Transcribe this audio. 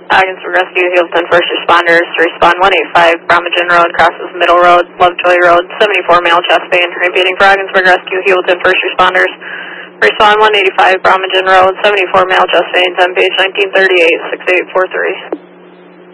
Ogdensburg Rescue, Healdton First Responders to respond 185, Bromagen Road, crosses Middle Road, Lovejoy Road, 74 male chest pain. Repeating for Ogdensburg Rescue, Healdton First Responders. Respond 185, Bromagen Road, 74 male chest pains, on page 1938, 6843.